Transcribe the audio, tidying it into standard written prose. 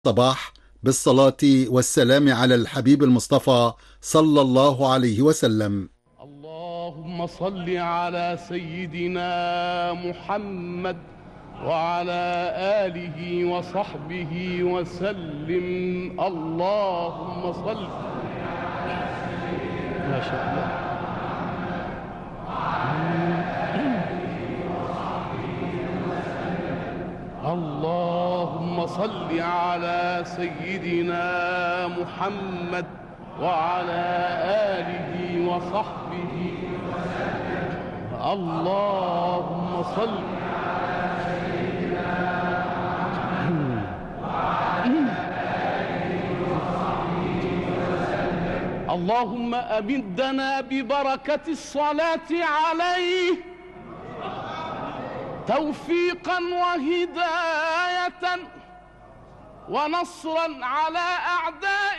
الصباح بالصلاة والسلام على الحبيب المصطفى صلى الله عليه وسلم. اللهم صل على سيدنا محمد وعلى آله وصحبه وسلم. اللهم صل. ما شاء الله. اللهم صل على سيدنا محمد وعلى آله وصحبه وسلم. اللهم صل على سيدنا محمد وعلى آله وصحبه وسلم. اللهم أمدنا ببركة الصلاة عليه توفيقا وهداية ونصرا على أعدائه